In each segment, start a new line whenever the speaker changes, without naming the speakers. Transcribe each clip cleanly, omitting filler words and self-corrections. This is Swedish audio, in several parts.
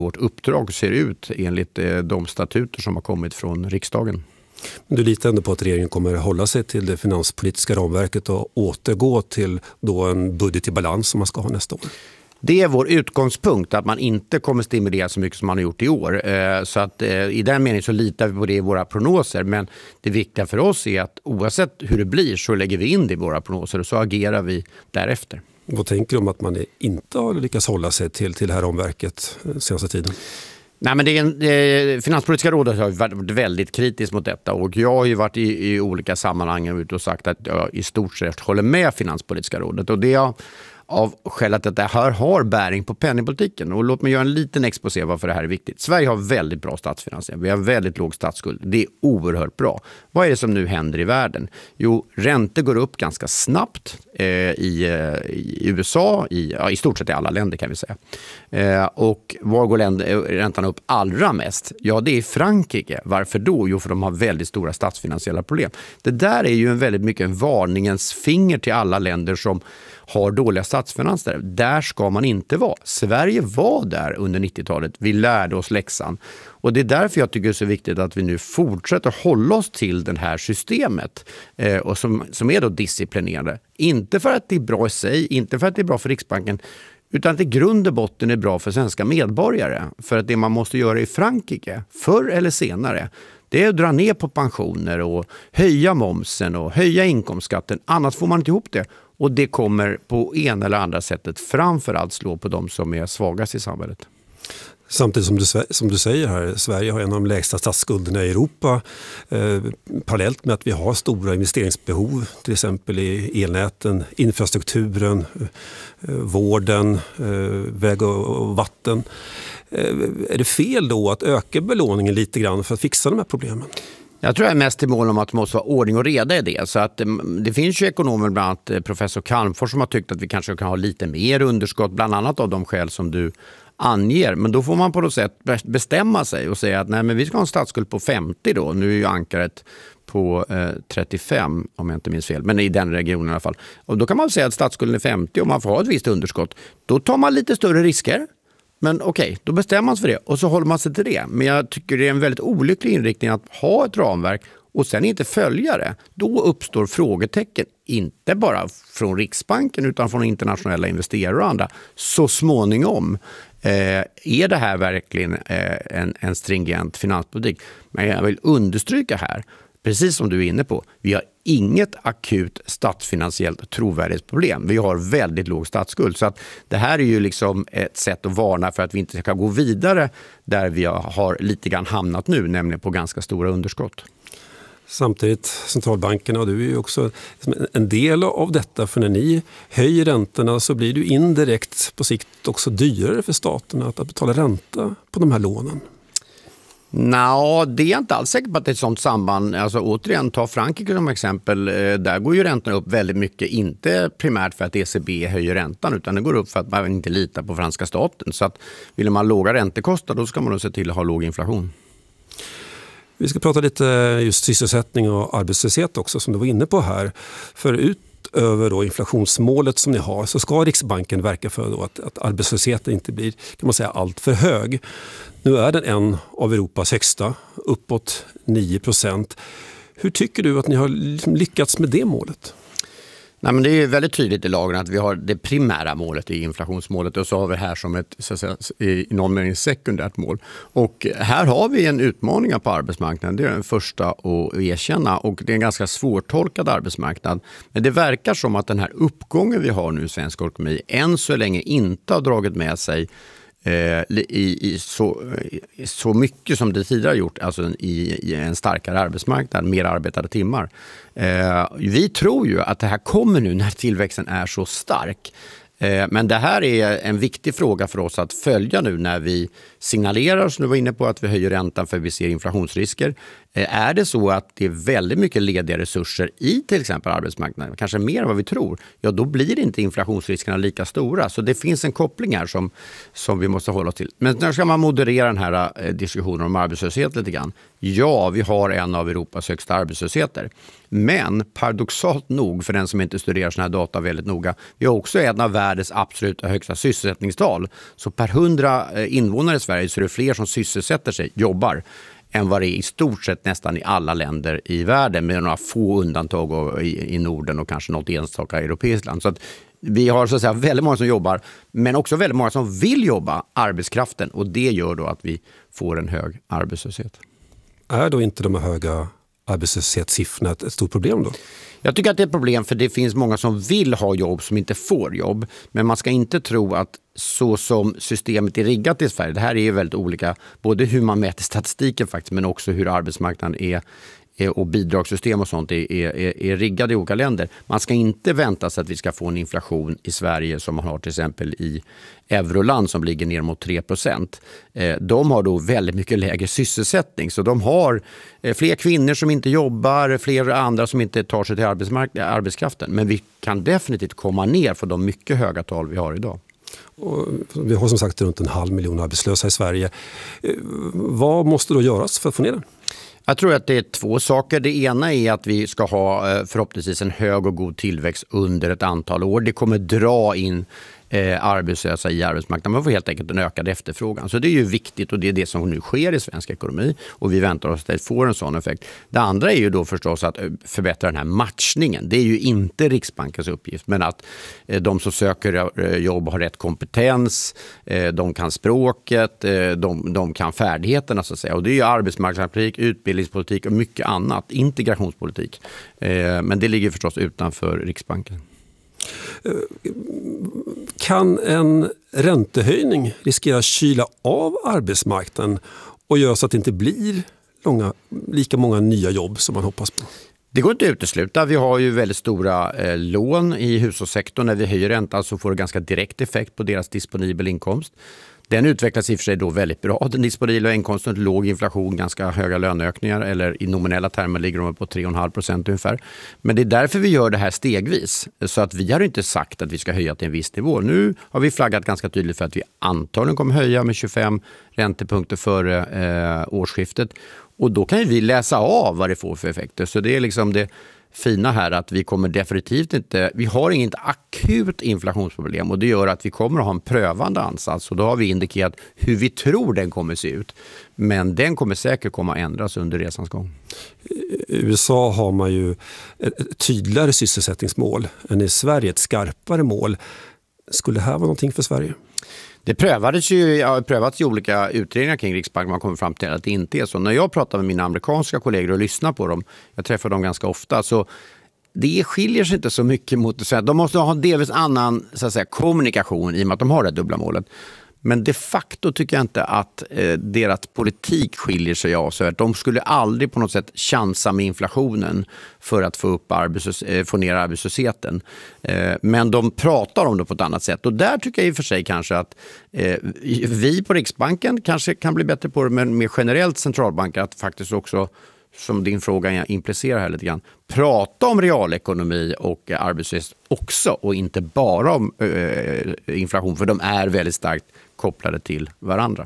vårt uppdrag ser ut enligt de statuter som har kommit från riksdagen.
Du litar ändå på att regeringen kommer att hålla sig till det finanspolitiska ramverket och återgå till då en budget i balans som man ska ha nästa år?
Det är vår utgångspunkt, att man inte kommer stimulera så mycket som man har gjort i år. Så att i den meningen så litar vi på det i våra prognoser. Men det viktiga för oss är att oavsett hur det blir så lägger vi in det i våra prognoser och så agerar vi därefter.
Vad tänker du om att man inte har lyckats hålla sig till det här ramverket senaste tiden?
Nej, men Finanspolitiska rådet har varit väldigt kritiskt mot detta, och jag har ju varit i olika sammanhang ute och sagt att jag i stort sett håller med Finanspolitiska rådet, och det är av skälet att det här har bäring på penningpolitiken. Och låt mig göra en liten exposé varför det här är viktigt. Sverige har väldigt bra statsfinanser. Vi har väldigt låg statsskuld. Det är oerhört bra. Vad är det som nu händer i världen? Jo, räntor går upp ganska snabbt i USA, i stort sett i alla länder kan vi säga. Och var går räntan upp allra mest? Ja, det är Frankrike. Varför då? Jo, för de har väldigt stora statsfinansiella problem. Det där är ju väldigt mycket en varningens finger till alla länder som har dåliga statsfinanser. Där ska man inte vara. Sverige var där under 90-talet. Vi lärde oss läxan. Och det är därför jag tycker det är så viktigt att vi nu fortsätter hålla oss till det här systemet och som är då disciplinerande. Inte för att det är bra i sig, inte för att det är bra för Riksbanken, utan att i grund och botten är bra för svenska medborgare. För att det man måste göra i Frankrike, förr eller senare, det är att dra ner på pensioner och höja momsen och höja inkomstskatten. Annars får man inte ihop det. Och det kommer på ena eller andra sättet framförallt slå på de som är svagast i samhället.
Samtidigt som du säger här, Sverige har en av de lägsta statsskulderna i Europa. Parallellt med att vi har stora investeringsbehov, till exempel i elnäten, infrastrukturen, vården, väg och vatten. Är det fel då att öka belåningen lite grann för att fixa de här problemen?
Jag tror jag är mest i mål om att det måste vara ordning och reda i det. Så att det finns ju ekonomer, bland annat professor Calmfors, som har tyckt att vi kanske kan ha lite mer underskott, bland annat av de skäl som du anger. Men då får man på något sätt bestämma sig och säga att nej, men vi ska ha en statsskuld på 50 då. Nu är ju ankaret på 35 om jag inte minns fel, men i den regionen i alla fall. Och då kan man säga att statsskulden är 50 och man får ha ett visst underskott. Då tar man lite större risker. Men okej, då bestämmer man sig för det och så håller man sig till det. Men jag tycker det är en väldigt olycklig inriktning att ha ett ramverk och sen inte följa det. Då uppstår frågetecken, inte bara från Riksbanken utan från internationella investerare och andra. Så småningom, är det här verkligen en stringent finanspolitik? Men jag vill understryka här, precis som du är inne på, vi har inget akut statsfinansiellt trovärdighetsproblem. Vi har väldigt låg statsskuld. Så att det här är ju liksom ett sätt att varna för att vi inte ska gå vidare där vi har lite grann hamnat nu, nämligen på ganska stora underskott.
Samtidigt, centralbankerna, och du är ju också en del av detta, för när ni höjer räntorna så blir det indirekt på sikt också dyrare för staten att betala ränta på de här lånen.
Nej, det är jag inte alls säker på att det är ett sånt samband. Alltså, återigen, ta Frankrike som exempel. Där går ju räntorna upp väldigt mycket. Inte primärt för att ECB höjer räntan, utan det går upp för att man inte litar på franska staten. Så att vill man låga räntekostnader, då ska man nog se till att ha låg inflation.
Vi ska prata lite just sysselsättning och arbetslöshet också, som du var inne på här. För utöver då inflationsmålet som ni har så ska Riksbanken verka för då att arbetslösheten inte blir, kan man säga, allt för hög. Nu är den en av Europas högsta, uppåt 9%. Hur tycker du att ni har lyckats med det målet?
Nej, men det är väldigt tydligt i lagen att vi har det primära målet i inflationsmålet och så har vi här som ett, så att säga, i någon mening sekundärt mål. Och här har vi en utmaning på arbetsmarknaden, det är den första att erkänna, och det är en ganska svårtolkad arbetsmarknad. Men det verkar som att den här uppgången vi har nu i svensk ekonomi än så länge inte har dragit med sig så mycket som det tidigare gjort, alltså i en starkare arbetsmarknad, mer arbetade timmar. Vi tror ju att det här kommer nu när tillväxten är så stark. Men det här är en viktig fråga för oss att följa nu när vi signalerar, som du var inne på, att vi höjer räntan för vi ser inflationsrisker. Är det så att det är väldigt mycket lediga resurser i till exempel arbetsmarknaden, kanske mer än vad vi tror, ja då blir inte inflationsriskerna lika stora. Så det finns en koppling här som vi måste hålla oss till. Men när ska man moderera den här diskussionen om arbetslöshet lite grann? Ja, vi har en av Europas högsta arbetslösheter. Men paradoxalt nog, för den som inte studerar såna här data väldigt noga, vi har också en av världens världens absolut högsta sysselsättningstal. Så per 100 invånare i Sverige så är det fler som sysselsätter sig, jobbar, än vad det är i stort sett nästan i alla länder i världen, med några få undantag i Norden och kanske något enstaka europeiskt land. Så att vi har så att säga väldigt många som jobbar, men också väldigt många som vill jobba, arbetskraften, och det gör då att vi får en hög arbetslöshet.
Är då inte de här höga arbetslöshetssiffrorna ett stort problem då?
Jag tycker att det är ett problem, för det finns många som vill ha jobb som inte får jobb. Men man ska inte tro att så som systemet är riggat i Sverige, det här är ju väldigt olika, både hur man mäter statistiken faktiskt, men också hur arbetsmarknaden är och bidragssystem och sånt är riggade i olika länder. Man ska inte vänta sig att vi ska få en inflation i Sverige som man har till exempel i euroland som ligger ner mot 3%. De har då väldigt mycket lägre sysselsättning, så de har fler kvinnor som inte jobbar, fler andra som inte tar sig till arbetskraften. Men vi kan definitivt komma ner för de mycket höga tal vi har idag.
Och vi har som sagt runt 500 000 arbetslösa i Sverige. Vad måste då göras för att få ner den?
Jag tror att det är två saker. Det ena är att vi ska ha förhoppningsvis en hög och god tillväxt under ett antal år. Det kommer dra in arbetslösa i arbetsmarknaden. Man får helt enkelt en ökad efterfrågan. Så det är ju viktigt, och det är det som nu sker i svensk ekonomi, och vi väntar oss att det får en sån effekt. Det andra är ju då förstås att förbättra den här matchningen. Det är ju inte Riksbankens uppgift, men att de som söker jobb har rätt kompetens, de kan språket, de kan färdigheterna så att säga. Och det är ju arbetsmarknadspolitik, utbildningspolitik och mycket annat, integrationspolitik. Men det ligger förstås utanför Riksbanken.
Kan en räntehöjning riskera att kyla av arbetsmarknaden och göra så att det inte blir lika många nya jobb som man hoppas på?
Det går inte att utesluta. Vi har ju väldigt stora lån i hushållssektorn. När vi höjer räntan så får det ganska direkt effekt på deras disponibel inkomst. Den utvecklas i och för sig då väldigt bra. Den disponibla inkomsten, låg inflation, ganska höga löneökningar, eller i nominella termer ligger de på 3,5% ungefär. Men det är därför vi gör det här stegvis. Så att vi har inte sagt att vi ska höja till en viss nivå. Nu har vi flaggat ganska tydligt för att vi antagligen kommer höja med 25 räntepunkter före årsskiftet. Och då kan ju vi läsa av vad det får för effekter. Så det är liksom det fina här, att vi kommer definitivt inte, vi har inget akut inflationsproblem, och det gör att vi kommer att ha en prövande ansats, och då har vi indikerat hur vi tror den kommer se ut, men den kommer säkert komma att ändras under resans gång.
I USA har man ju ett tydligare sysselsättningsmål än i Sverige, ett skarpare mål. Skulle det här vara någonting för Sverige? Det
prövats i olika utredningar kring Riksbanken. Man kommer fram till att det inte är så. När jag pratar med mina amerikanska kollegor och lyssnar på dem, jag träffar dem ganska ofta, så det skiljer sig inte så mycket mot det. Så de måste ha en delvis annan så att säga, kommunikation i och med att de har det dubbla målet. Men de facto tycker jag inte att deras politik skiljer sig av. Så att de skulle aldrig på något sätt chansa med inflationen för att få ner arbetslösheten. Men de pratar om det på ett annat sätt. Och där tycker jag i och för sig kanske att vi på Riksbanken kanske kan bli bättre på det, men mer generellt centralbanker att faktiskt också, som din fråga implicerar här lite grann, prata om realekonomi och arbetslöshet också, och inte bara om inflation, för de är väldigt starkt kopplade till varandra.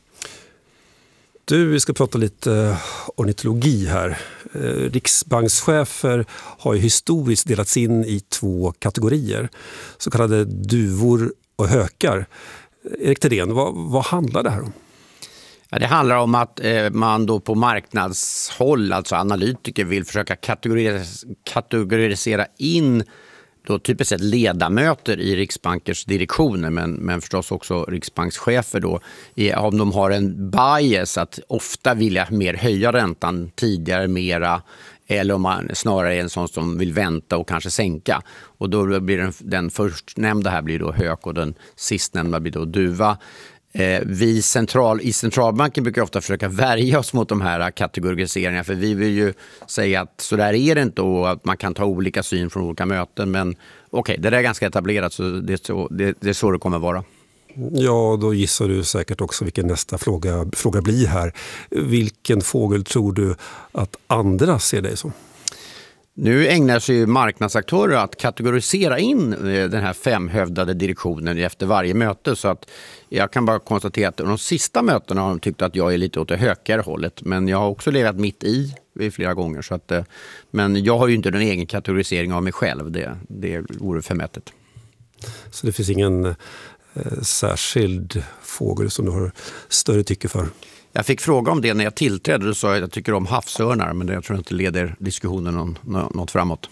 Vi ska prata lite ornitologi här. Riksbankschefer har ju historiskt delats in i 2 kategorier, så kallade duvor och hökar. Erik Thedéen, vad handlar det här om?
Ja, det handlar om att man då på marknadshåll, alltså analytiker, vill försöka kategorisera in då typiskt sett ledamöter i Riksbankers direktioner, men förstås också riksbankschefer då, om de har en bias att ofta vilja mer höja räntan tidigare mera, eller om man snarare är en sån som vill vänta och kanske sänka. Och då blir den förstnämnda här blir då hök och den sistnämnda blir då duva. Vi i centralbanken brukar ofta försöka värja oss mot de här kategoriseringarna, för vi vill ju säga att så där är det inte, och att man kan ta olika syn från olika möten. Men okej, det där är ganska etablerat, så det är så det kommer vara.
Ja, då gissar du säkert också vilken nästa fråga blir här. Vilken fågel tror du att andra ser dig som?
Nu ägnar sig ju marknadsaktörer att kategorisera in den här 5-hövdade direktionen efter varje möte, så att jag kan bara konstatera att de sista mötena har de tyckt att jag är lite åt det hökare hållet, men jag har också legat mitt i flera gånger, så att, men jag har ju inte någon egen kategorisering av mig själv, det vore förmätet.
Så det finns ingen särskild fågel som du har större tycke för?
Jag fick fråga om det när jag tillträdde och sa att jag tycker om havsörnar, men jag tror inte leder diskussionen något framåt.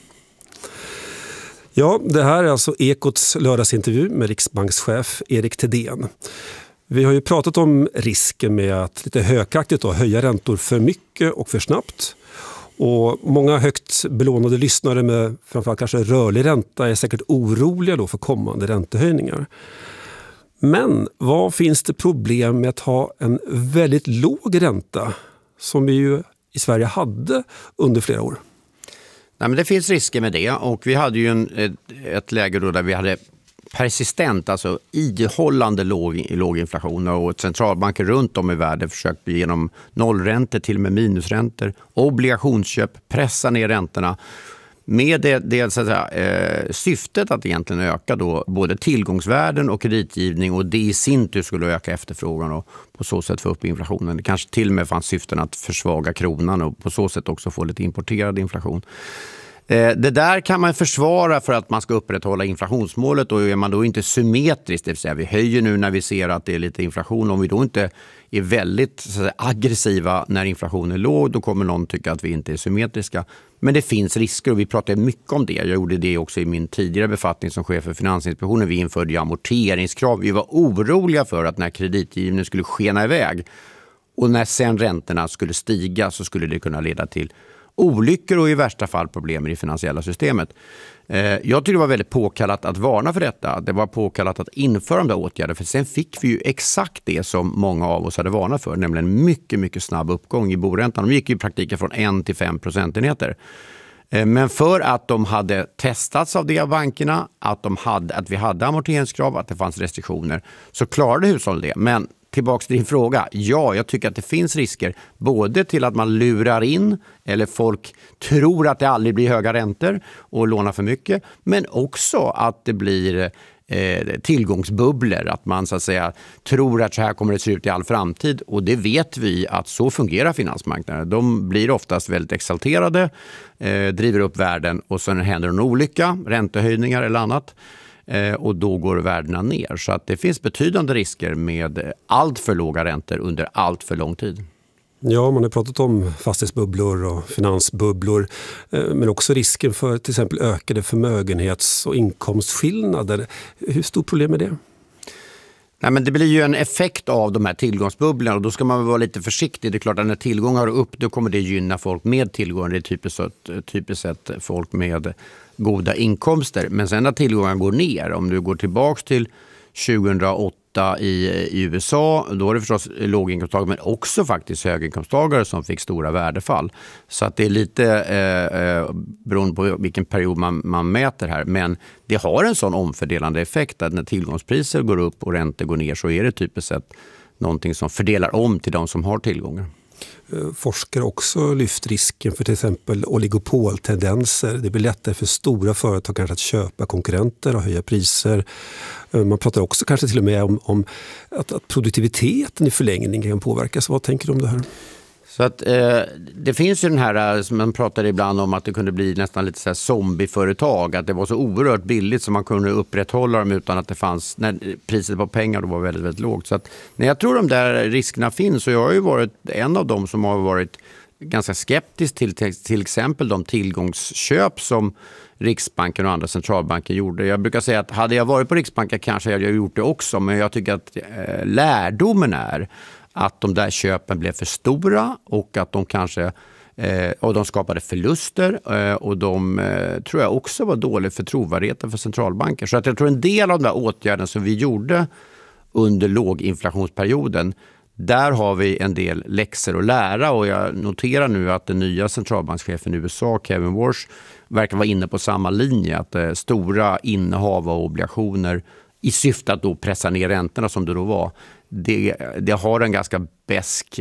Ja, det här är alltså Ekots lördagsintervju med riksbankschef Erik Thedéen. Vi har ju pratat om risken med att lite högaktigt höja räntor för mycket och för snabbt. Och många högt belånade lyssnare med framförallt kanske rörlig ränta är säkert oroliga då för kommande räntehöjningar. Men vad finns det problem med att ha en väldigt låg ränta som vi ju i Sverige hade under flera år?
Nej, men det finns risker med det, och vi hade ju ett läge då där vi hade persistent, alltså ihållande låg inflation, och centralbanker runt om i världen försökte genom nollräntor till och med minusräntor, obligationsköp, pressa ner räntorna med det så att säga, syftet att egentligen öka då både tillgångsvärden och kreditgivning, och det i sin tur skulle öka efterfrågan och på så sätt få upp inflationen. Det kanske till och med fanns syften att försvaga kronan och på så sätt också få lite importerad inflation. Det där kan man försvara för att man ska upprätthålla inflationsmålet, och är man då inte symmetriskt, det vill säga vi höjer nu när vi ser att det är lite inflation, om vi då inte är väldigt så att säga, aggressiva när inflationen är låg, då kommer någon tycka att vi inte är symmetriska. Men det finns risker och vi pratar mycket om det. Jag gjorde det också i min tidigare befattning som chef för Finansinspektionen. Vi införde ju amorteringskrav. Vi var oroliga för att när kreditgivningen skulle skena iväg och när sen räntorna skulle stiga så skulle det kunna leda till olyckor och i värsta fall problem i det finansiella systemet. Jag tycker det var väldigt påkallat att varna för detta. Det var påkallat att införa de där åtgärder, för sen fick vi ju exakt det som många av oss hade varnat för, nämligen mycket, mycket snabb uppgång i boräntan. De gick ju i praktiken från 1 till 5 procentenheter. Men för att de hade testats av det av bankerna, att vi hade amorteringskrav, att det fanns restriktioner, så klarade hushållen det. Men tillbaka till din fråga. Ja, jag tycker att det finns risker både till att man lurar in eller folk tror att det aldrig blir höga räntor och lånar för mycket, men också att det blir tillgångsbubblor, att man så att säga tror att så här kommer det se ut i all framtid, och det vet vi att så fungerar finansmarknaden. De blir oftast väldigt exalterade, driver upp värden och sen händer en olycka, räntehöjningar eller annat. Och då går värdena ner. Så att det finns betydande risker med allt för låga räntor under allt för lång tid.
Ja, man har pratat om fastighetsbubblor och finansbubblor, men också risken för till exempel ökade förmögenhets- och inkomstskillnader. Hur stort problem är det?
Nej, men det blir ju en effekt av de här tillgångsbubblorna, och då ska man vara lite försiktig. Det är klart att när tillgångar är upp, då kommer det gynna folk med tillgångar. Det är typiskt sett folk med goda inkomster. Men sen när tillgångar går ner, om du går tillbaka till 2008 i USA, då är det förstås låginkomsttagare men också faktiskt höginkomsttagare som fick stora värdefall. Så att det är lite beroende på vilken period man mäter här. Men det har en sån omfördelande effekt att när tillgångspriser går upp och räntor går ner, så är det typiskt sett någonting som fördelar om till de som har tillgångar.
Forskare också lyft risken för till exempel oligopoltendenser. Det blir lättare för stora företag kanske att köpa konkurrenter och höja priser. Man pratar också kanske till och med om att produktiviteten i förlängningen kan påverkas. Vad tänker du om det här?
Så att, det finns ju den här, som man pratar ibland om, att det kunde bli nästan lite så här zombieföretag. Att det var så oerhört billigt så man kunde upprätthålla dem utan att det fanns, när priset på pengar då var väldigt, väldigt lågt. Så att, när jag tror de där riskerna finns, så jag har ju varit en av dem som har varit ganska skeptisk till exempel de tillgångsköp som Riksbanken och andra centralbanker gjorde. Jag brukar säga att hade jag varit på Riksbanken kanske hade jag gjort det också, men jag tycker att lärdomen är att de där köpen blev för stora och att de kanske och de skapade förluster, och de tror jag också var dåligt för trovärdigheten för centralbanker. Så att jag tror en del av de där åtgärderna som vi gjorde under låginflationsperioden, där har vi en del läxor att lära, och jag noterar nu att den nya centralbankschefen i USA, Kevin Warsh, verkar vara inne på samma linje, att stora innehav av obligationer i syfte att då pressa ner räntorna som det då var, det har en ganska besk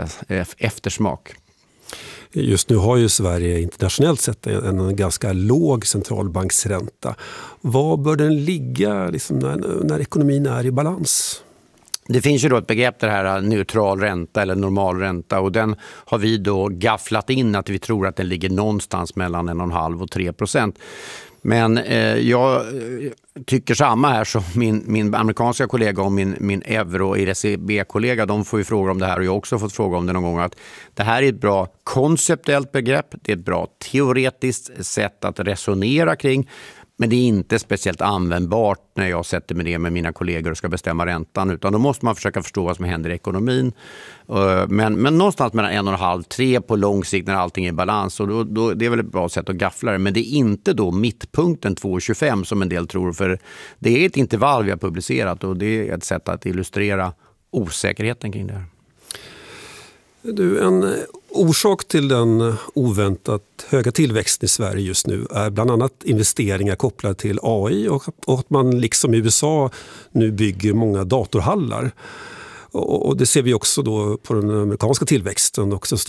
eftersmak.
Just nu har ju Sverige internationellt sett en ganska låg centralbanksränta. Var bör den ligga liksom när ekonomin är i balans?
Det finns ju då ett begrepp, det här neutral ränta eller normal ränta, och den har vi då gafflat in att vi tror att den ligger någonstans mellan 1,5 och 3%. Men jag tycker samma här som min amerikanska kollega och min euro-ECB-kollega. De får ju frågor om det här och jag har också fått fråga om det någon gång. Att det här är ett bra konceptuellt begrepp. Det är ett bra teoretiskt sätt att resonera kring. Men det är inte speciellt användbart när jag sätter mig ner med mina kollegor och ska bestämma räntan. Utan då måste man försöka förstå vad som händer i ekonomin. Men någonstans mellan 1,5-3 på lång sikt när allting är i balans. Och då, det är väl ett bra sätt att gaffla det. Men det är inte då mittpunkten 2,25 som en del tror. För det är ett intervall vi har publicerat och det är ett sätt att illustrera osäkerheten kring det här.
En orsak till den oväntat höga tillväxten i Sverige just nu är bland annat investeringar kopplade till AI och att man liksom i USA nu bygger många datorhallar. Och det ser vi också då på den amerikanska tillväxten, också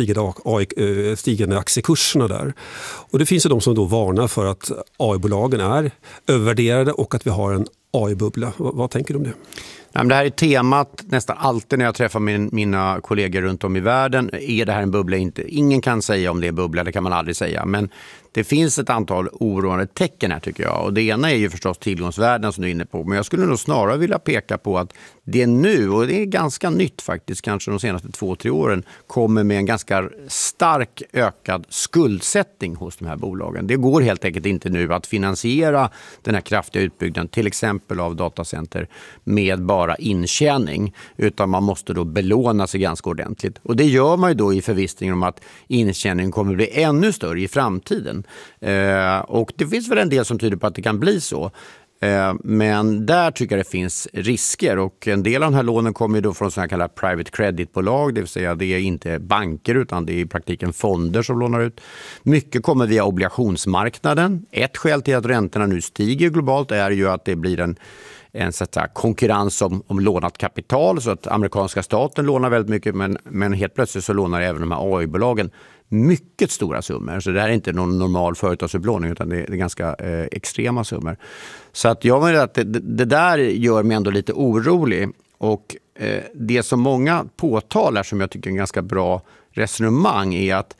stigande aktiekurserna där. Och det finns ju de som då varnar för att AI-bolagen är övervärderade och att vi har en AI-bubbla. Vad tänker du om det?
Det här är temat nästan alltid när jag träffar mina kollegor runt om i världen. Är det här en bubbla? Ingen kan säga om det är bubbla, det kan man aldrig säga. Men det finns ett antal oroande tecken här tycker jag. Och det ena är ju förstås tillgångsvärden som du är inne på. Men jag skulle nog snarare vilja peka på att det nu, och det är ganska nytt faktiskt, kanske de senaste 2-3 åren, kommer med en ganska stark ökad skuldsättning hos de här bolagen. Det går helt enkelt inte nu att finansiera den här kraftiga utbyggnaden, till exempel av datacenter, med bara intjäning. Utan man måste då belåna sig ganska ordentligt. Och det gör man ju då i förvissningen om att intjäningen kommer bli ännu större i framtiden. Och det finns väl en del som tyder på att det kan bli så. Men där tycker jag det finns risker och en del av de här lånen kommer då från så här kallade private credit-bolag, det vill säga det är inte banker utan det är i praktiken fonder som lånar ut. Mycket kommer via obligationsmarknaden. Ett skäl till att räntorna nu stiger globalt är ju att det blir en så att säga, konkurrens om lånat kapital, så att amerikanska staten lånar väldigt mycket men helt plötsligt så lånar även de här AI-bolagen mycket stora summor. Så det här är inte någon normal företagsupplåning utan det är ganska extrema summor. Så att jag menar att det där gör mig ändå lite orolig. Och det som många påtalar som jag tycker är en ganska bra resonemang är att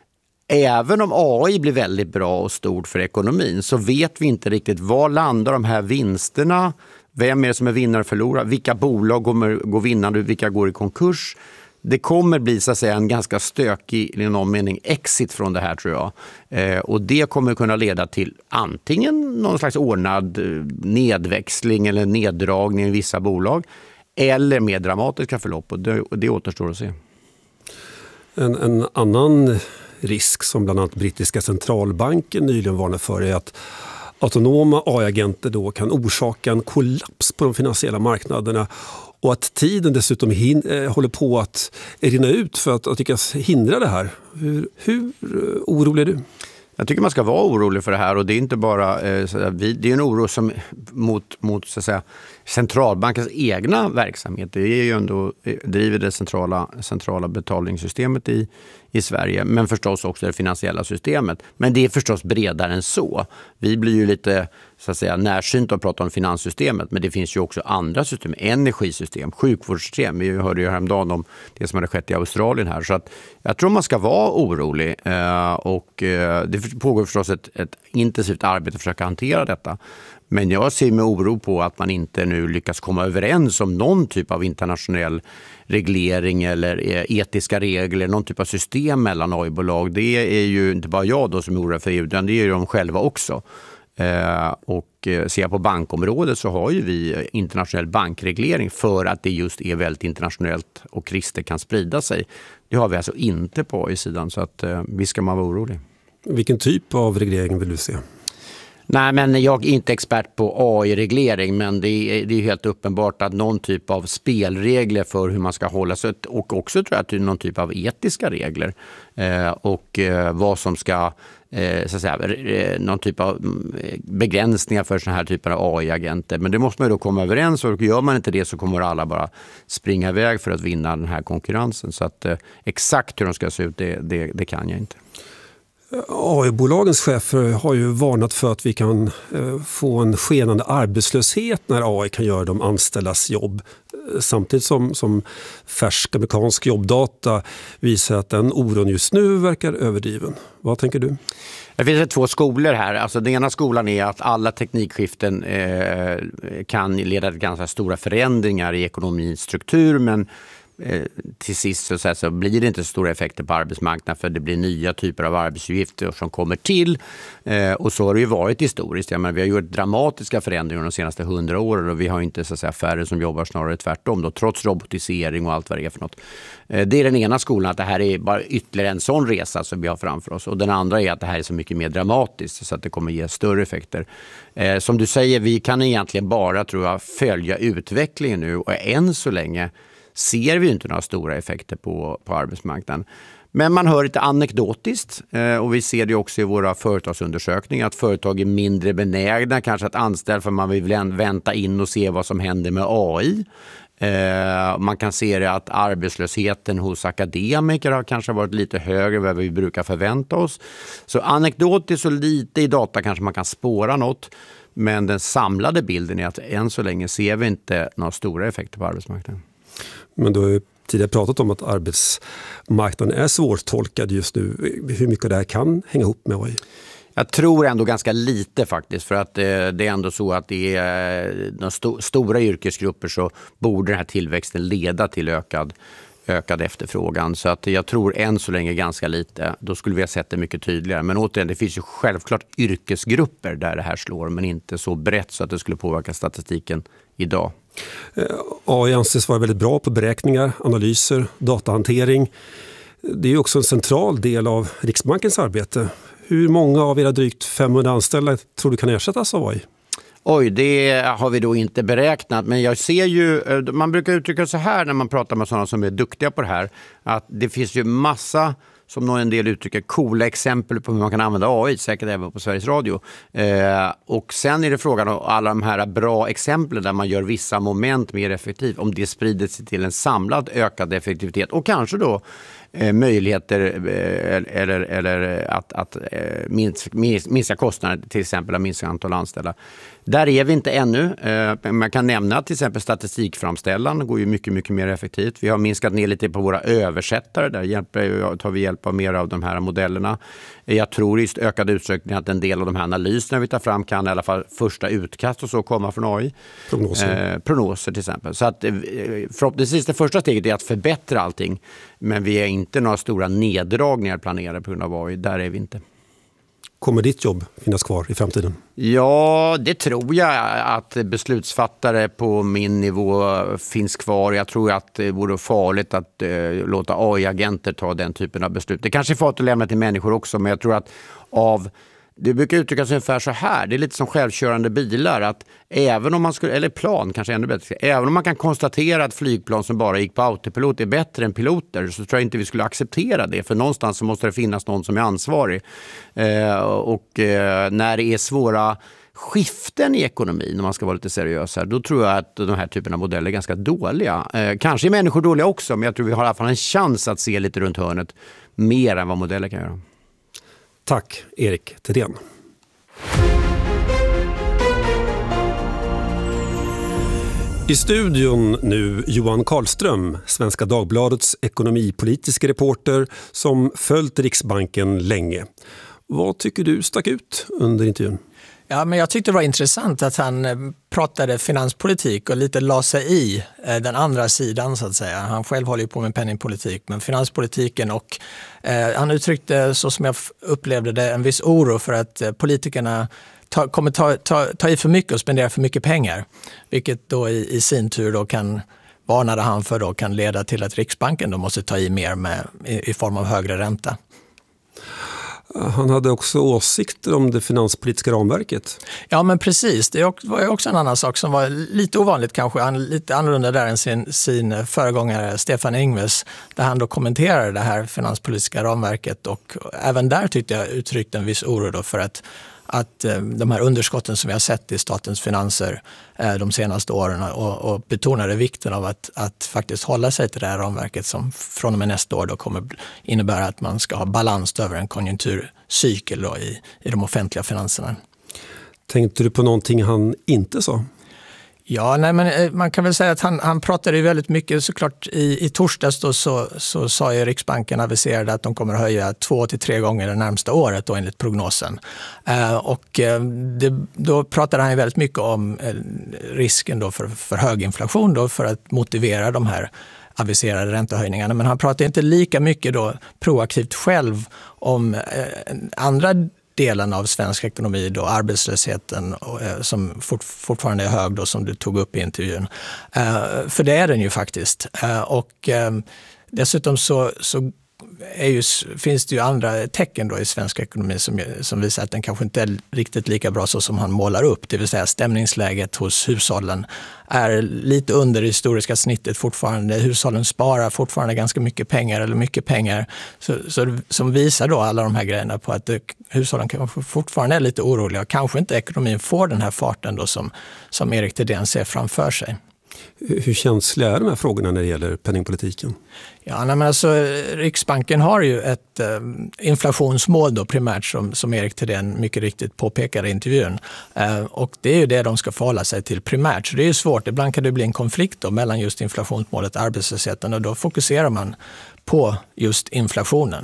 även om AI blir väldigt bra och stort för ekonomin så vet vi inte riktigt var landar de här vinsterna. Vem är det som är vinnare och förlorar? Vilka bolag går vinnande? Vilka går i konkurs? Det kommer bli så att säga en ganska stökig i någon mening exit från det här tror jag. Och det kommer kunna leda till antingen någon slags ordnad nedväxling eller neddragning i vissa bolag eller mer dramatiska förlopp och det återstår att se.
En annan risk som bland annat brittiska centralbanken nyligen varnar för är att autonoma AI-agenter då kan orsaka en kollaps på de finansiella marknaderna och att tiden dessutom håller på att rinna ut för att lyckas hindra det här. Hur orolig är du?
Jag tycker man ska vara orolig för det här och det är inte bara det är en oro som mot så att säga, centralbankens egna verksamhet. Det är ju ändå driver det centrala betalningssystemet i Sverige men förstås också det finansiella systemet. Men det är förstås bredare än så. Vi blir ju lite så att säga närsynt att prata om finanssystemet men det finns ju också andra system, energisystem, sjukvårdssystem. Vi hörde ju häromdagen om det som hade skett i Australien här så att jag tror man ska vara orolig och det pågår förstås ett intensivt arbete att försöka hantera detta. Men jag ser med oro på att man inte nu lyckas komma överens om någon typ av internationell reglering eller etiska regler, någon typ av system mellan AI-bolag. Det är ju inte bara jag då som är orolig för EU, utan det är ju de själva också. Och ser jag på bankområdet så har ju vi internationell bankreglering för att det just är väldigt internationellt och risker kan sprida sig. Det har vi alltså inte på AI-sidan så att visst ska man vara orolig.
Vilken typ av reglering vill du se? Nej,
men jag är inte expert på AI-reglering men det är helt uppenbart att någon typ av spelregler för hur man ska hålla sig och också tror jag att det är någon typ av etiska regler och vad som ska så att säga, någon typ av begränsningar för såna här typer av AI-agenter. Men det måste man ju då komma överens och gör man inte det så kommer alla bara springa iväg för att vinna den här konkurrensen. Så att exakt hur de ska se ut det kan jag inte.
AI-bolagens chefer har ju varnat för att vi kan få en skenande arbetslöshet när AI kan göra de anställdas jobb. Samtidigt som färsk amerikansk jobbdata visar att den oron just nu verkar överdriven. Vad tänker du?
Det finns 2 skolor här. Alltså, den ena skolan är att alla teknikskiften kan leda till ganska stora förändringar i ekonomins struktur, men till sist så blir det inte så stora effekter på arbetsmarknaden, för det blir nya typer av arbetsuppgifter som kommer till. Och så har det ju varit historiskt. Jag menar, vi har gjort dramatiska förändringar de senaste 100 åren och vi har inte så att säga färre som jobbar, snarare tvärtom då, trots robotisering och allt vad det är för något. Det är den ena skolan, att det här är bara ytterligare en sån resa som vi har framför oss. Och den andra är att det här är så mycket mer dramatiskt så att det kommer ge större effekter. Som du säger, vi kan egentligen bara, tror jag, följa utvecklingen nu, och än så länge ser vi inte några stora effekter på arbetsmarknaden. Men man hör lite anekdotiskt, och vi ser det också i våra företagsundersökningar, att företag är mindre benägna kanske att anställa, för man vill vänta in och se vad som händer med AI. Man kan se det att arbetslösheten hos akademiker har kanske varit lite högre än vad vi brukar förvänta oss. Så anekdotiskt och lite i data kanske man kan spåra något. Men den samlade bilden är att än så länge ser vi inte några stora effekter på arbetsmarknaden.
Men du har ju tidigare pratat om att arbetsmarknaden är svårtolkad just nu. Hur mycket det här kan hänga ihop med AI?
Jag tror ändå ganska lite faktiskt, för att det är ändå så att det är de stora yrkesgrupper, så borde den här tillväxten leda till ökad efterfrågan. Så att jag tror än så länge ganska lite. Då skulle vi ha sett det mycket tydligare. Men återigen, det finns ju självklart yrkesgrupper där det här slår, men inte så brett så att det skulle påverka statistiken idag.
AI anses vara väldigt bra på beräkningar, analyser, datahantering. Det är ju också en central del av Riksbankens arbete. Hur många av era drygt 500 anställda tror du kan ersättas av AI?
Oj, det har vi då inte beräknat, men jag ser ju, man brukar uttrycka så här när man pratar med sådana som är duktiga på det här, att det finns ju massa, som en del uttrycker, coola exempel på hur man kan använda AI, säkert även på Sveriges Radio. Och sen är det frågan om alla de här bra exemplen där man gör vissa moment mer effektivt, om det sprider sig till en samlad ökad effektivitet och kanske då möjligheter eller att minska kostnader, till exempel att minska antal anställda. Där är vi inte ännu. Man kan nämna att till exempel statistikframställan går ju mycket, mycket mer effektivt. Vi har minskat ner lite på våra översättare. Där tar vi hjälp av mer av de här modellerna. Jag tror i ökad utsträckning att en del av de här analyserna vi tar fram kan i alla fall första utkast och så komma från AI. Prognoser till exempel. Så att förhoppningsvis det första steget är att förbättra allting. Men vi är inte några stora neddragningar planerade på grund av AI. Där är vi inte.
Kommer ditt jobb finnas kvar i framtiden?
Ja, det tror jag, att beslutsfattare på min nivå finns kvar. Jag tror att det vore farligt att låta AI-agenter ta den typen av beslut. Det kanske är farligt att lämna till människor också, men jag tror att det brukar uttryckas ungefär så här. Det är lite som självkörande bilar, att även om man skulle, eller plan kanske ännu bättre, även om man kan konstatera att flygplan som bara gick på autopilot är bättre än piloter, så tror jag inte vi skulle acceptera det, för någonstans så måste det finnas någon som är ansvarig. När det är svåra skiften i ekonomin, om man ska vara lite seriös här, då tror jag att de här typerna av modeller är ganska dåliga. Kanske är människor dåliga också, men jag tror vi har i alla fall en chans att se lite runt hörnet mer än vad modeller kan göra.
Tack, Erik Thedéen. I studion nu Johan Karlström, Svenska Dagbladets ekonomipolitiska reporter som följt Riksbanken länge. Vad tycker du stack ut under intervjun?
Ja, men jag tyckte det var intressant att han pratade finanspolitik och lite la sig i den andra sidan så att säga. Han själv håller ju på med penningpolitik, men finanspolitiken, och han uttryckte, så som jag upplevde det, en viss oro för att politikerna kommer ta i för mycket och spendera för mycket pengar. Vilket då i sin tur då varnade han för då kan leda till att Riksbanken då måste ta i mer i form av högre ränta.
Han hade också åsikter om det finanspolitiska ramverket.
Ja, men precis. Det var ju också en annan sak som var lite ovanligt kanske. Han lite annorlunda där än sin föregångare Stefan Ingves, där han då kommenterade det här finanspolitiska ramverket, och även där tyckte jag uttryckte en viss oro då för att att de här underskotten som vi har sett i statens finanser de senaste åren och betonade vikten av att faktiskt hålla sig till det här ramverket som från och med nästa år då kommer innebära att man ska ha balans över en konjunkturcykel då i de offentliga finanserna.
Tänkte du på någonting han inte sa?
Ja, nej, men man kan väl säga att han pratade ju väldigt mycket såklart i torsdags då så sa ju Riksbanken aviserade att de kommer att höja 2 till 3 gånger det närmsta året då enligt prognosen. Då pratade han ju väldigt mycket om risken då för hög inflation då för att motivera de här aviserade räntehöjningarna. Men han pratade inte lika mycket då proaktivt själv om andra delen av svensk ekonomi då, arbetslösheten som fortfarande är hög då, som du tog upp i intervjun. För det är den ju faktiskt. Dessutom så finns det ju andra tecken då i svensk ekonomi som visar att den kanske inte är riktigt lika bra så som han målar upp. Det vill säga stämningsläget hos hushållen är lite under det historiska snittet fortfarande. Hushållen sparar fortfarande ganska mycket pengar eller mycket pengar. Som visar då alla de här grejerna på att hushållen kanske fortfarande är lite oroliga. Kanske inte ekonomin får den här farten då som Erik Thedéen ser framför sig.
Hur känsliga är de här frågorna när det gäller penningpolitiken?
Ja, men alltså, Riksbanken har ju ett inflationsmål då primärt som Erik Thedéen mycket riktigt påpekar i intervjun. Och det är ju det de ska förhålla sig till primärt. Så det är ju svårt. Ibland kan det bli en konflikt då mellan just inflationsmålet och arbetslösheten och då fokuserar man på just inflationen.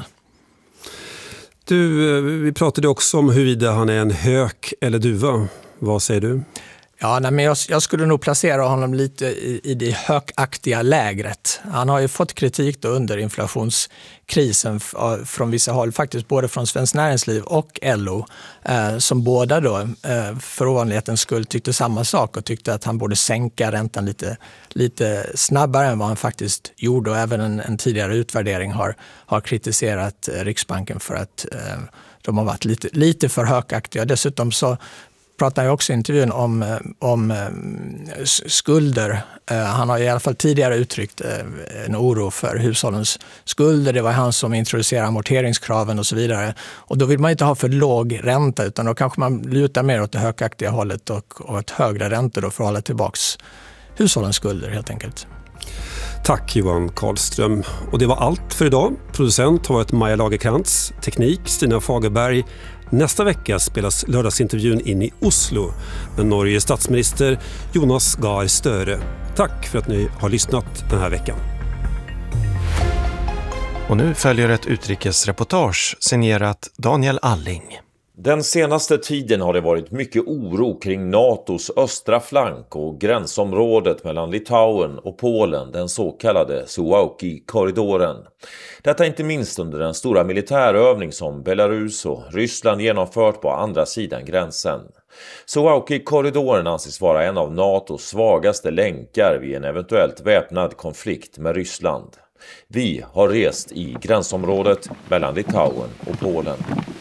Vi pratade också om huruvida han är en hök eller duva. Vad säger du?
Ja, men jag skulle nog placera honom lite i det hökaktiga lägret. Han har ju fått kritik då under inflationskrisen från vissa håll, faktiskt både från Svenskt Näringsliv och LO, som båda då för ovanlighetens skull tyckte samma sak och tyckte att han borde sänka räntan lite snabbare än vad han faktiskt gjorde. Och även en tidigare utvärdering har kritiserat Riksbanken för att de har varit lite för hökaktiga. Dessutom så pratar jag också i intervjun om skulder. Han har i alla fall tidigare uttryckt en oro för hushållens skulder. Det var han som introducerade amorteringskraven och så vidare. Och då vill man inte ha för låg ränta utan då kanske man lutar mer åt det högaktiga hållet och ett högre räntor då för att hålla tillbaks hushållens skulder helt enkelt.
Tack Johan Karlström. Och det var allt för idag. Producent har varit Maja Lagerkrantz, teknik Stina Fagerberg. Nästa vecka spelas lördagsintervjun in i Oslo med Norges statsminister Jonas Gahr Støre. Tack för att ni har lyssnat den här veckan.
Och nu följer ett utrikesreportage signerat Daniel Alling.
Den senaste tiden har det varit mycket oro kring NATOs östra flank och gränsområdet mellan Litauen och Polen, den så kallade Suwałki-korridoren. Detta inte minst under den stora militärövning som Belarus och Ryssland genomfört på andra sidan gränsen. Suwałki-korridoren anses vara en av NATOs svagaste länkar vid en eventuellt väpnad konflikt med Ryssland. Vi har rest i gränsområdet mellan Litauen och Polen.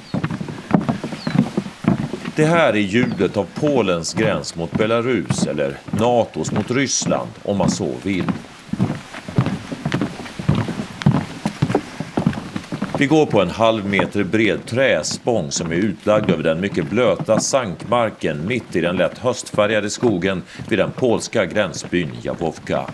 Det här är ljudet av Polens gräns mot Belarus eller NATOs mot Ryssland om man så vill. Vi går på en halv meter bred träspång som är utlagd över den mycket blöta sankmarken mitt i den lätt höstfärgade skogen vid den polska gränsbyn Jawówka.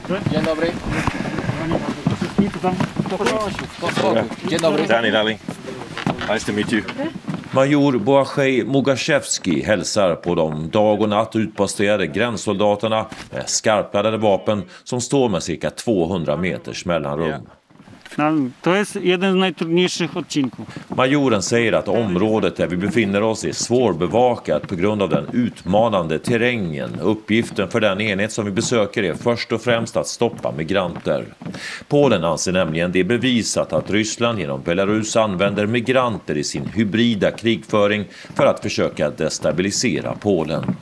Danny darling. Nice to meet you. Major Błażej Mugaszewski hälsar på de dag och natt utposterade gränssoldaterna med skarpladdade vapen som står med cirka 200 meters mellanrum.
To jest jeden z najtrudniejszych odcinków.
Majoren säger att området där vi befinner oss är svårbevakat på grund av den utmanande terrängen. Uppgiften för den enhet som vi besöker är först och främst att stoppa migranter. Polen anser nämligen det bevisat att Ryssland genom Belarus använder migranter i sin hybrida krigföring för att försöka destabilisera Polen.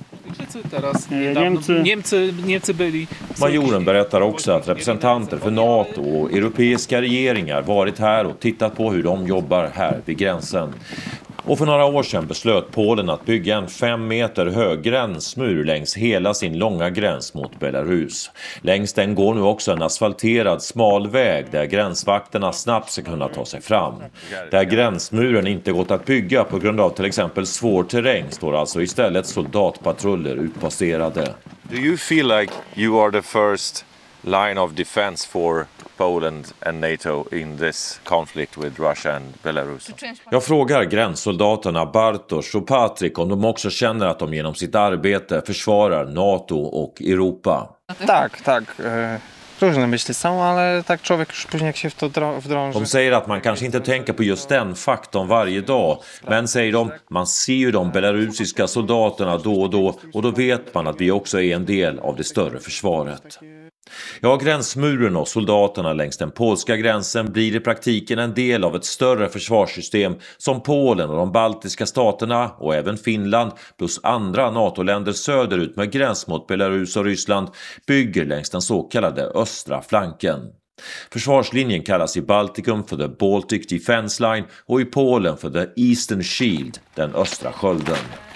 Majoren berättar också att representanter för NATO och europeiska regeringar varit här och tittat på hur de jobbar här vid gränsen. Och för några år sedan beslöt Polen att bygga en 5 meter hög gränsmur längs hela sin långa gräns mot Belarus. Längs den går nu också en asfalterad smal väg där gränsvakterna snabbt ska kunna ta sig fram. Där gränsmuren inte gått att bygga på grund av till exempel svår terräng står alltså istället soldatpatruller utposterade.
Do you feel like you are the first line of defense for Poland and NATO in this conflict with Russia and Belarus?
Jag frågar gränssoldaterna Bartosz och Patryk om de också känner att de genom sitt arbete försvarar NATO och Europa.
Tak. Różne myśli są, ale tak człowiek już później jak się w to wdrąży.
De säger att man kanske inte tänker på just den faktorn varje dag, men säger de, man ser ju de belarusiska soldaterna då och då vet man att vi också är en del av det större försvaret. Ja, gränsmuren och soldaterna längs den polska gränsen blir i praktiken en del av ett större försvarssystem som Polen och de baltiska staterna och även Finland plus andra NATO-länder söderut med gräns mot Belarus och Ryssland bygger längs den så kallade östra flanken. Försvarslinjen kallas i Baltikum för the Baltic Defense Line och i Polen för the Eastern Shield, den östra skölden.